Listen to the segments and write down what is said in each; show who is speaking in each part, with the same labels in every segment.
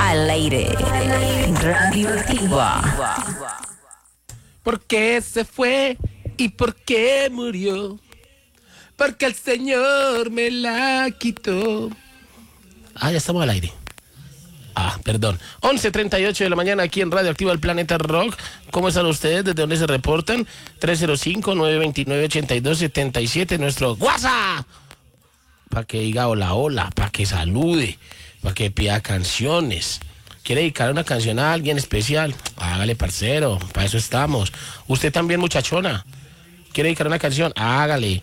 Speaker 1: al aire. Radioactiva.
Speaker 2: ¿Por qué se fue y por qué murió? Porque el Señor me la quitó. Ah, ya estamos al aire. Perdón. 11:38 de la mañana aquí en Radioactiva el Planeta Rock. ¿Cómo están ustedes? ¿Desde dónde se reportan? 305-929-8277, nuestro WhatsApp. Para que diga hola, hola, para que salude, para que pida canciones. ¿Quiere dedicar una canción a alguien especial? Hágale, parcero, para eso estamos. Usted también, muchachona. ¿Quiere dedicar una canción? Hágale.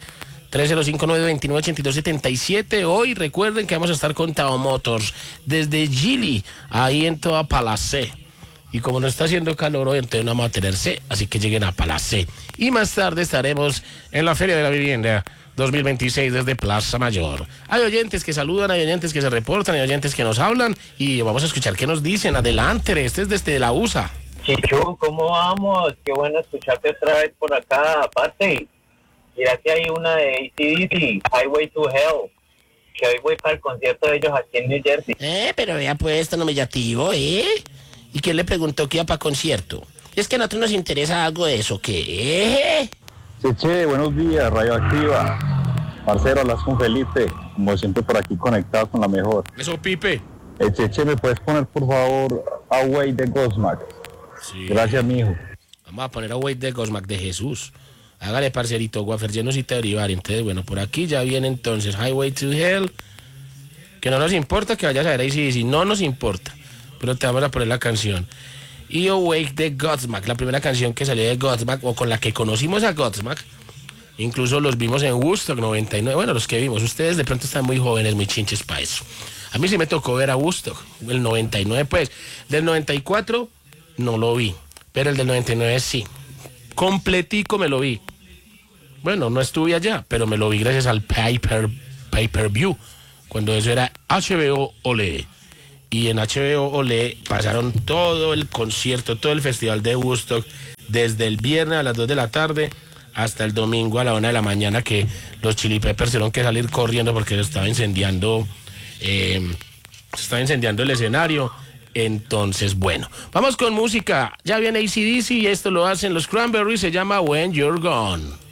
Speaker 2: 305-929-8277. Hoy recuerden que vamos a estar con Tao Motors desde Gili, ahí en toda Palacé. Y como no está haciendo calor hoy, entonces no vamos a tener C, así que lleguen a Palacé. Y más tarde estaremos en la Feria de la Vivienda 2026 desde Plaza Mayor. Hay oyentes que saludan, hay oyentes que se reportan, hay oyentes que nos hablan y vamos a escuchar qué nos dicen. Adelante, este es desde la USA.
Speaker 3: Chichu, ¿cómo vamos? Qué bueno escucharte otra vez por acá. Aparte, mira que hay una de AC/DC, Highway to Hell, que hoy voy para el concierto de ellos aquí en New Jersey.
Speaker 2: Pero vea pues, esto nominativo, ¿Y quién le preguntó que iba para concierto? Es que a nosotros nos interesa algo de eso, ¿qué?
Speaker 4: Cheche, buenos días, Radioactiva. Parcero, hablas con Felipe, como siempre por aquí conectado con la mejor.
Speaker 2: Eso, Pipe.
Speaker 4: Cheche, ¿me puedes poner por favor Away de Godsmack?
Speaker 2: Sí.
Speaker 4: Gracias, mijo.
Speaker 2: Vamos a poner Away de Godsmack de Jesús. Hágale, parcerito, Wafer, llenos y te derivar. Entonces, bueno, por aquí ya viene entonces Highway to Hell. Que no nos importa que vayas a ver ahí, si no nos importa. Pero te vamos a poner la canción. Y Awake de Godsmack, la primera canción que salió de Godsmack, o con la que conocimos a Godsmack. Incluso los vimos en Woodstock 99. Bueno, los que vimos, ustedes de pronto están muy jóvenes, muy chinches para eso. A mí sí me tocó ver a Woodstock, el 99 pues. Del 94 no lo vi, pero el del 99 sí. Completico me lo vi. Bueno, no estuve allá, pero me lo vi gracias al pay-per-view, cuando eso era HBO Olé. Y en HBO Olé pasaron todo el concierto, todo el festival de Woodstock, desde el viernes a las 2 de la tarde hasta el domingo a la 1 de la mañana, que los Chili Peppers tuvieron que salir corriendo porque se estaba incendiando el escenario. Entonces, bueno, vamos con música. Ya viene AC/DC y esto lo hacen los Cranberries, se llama When You're Gone.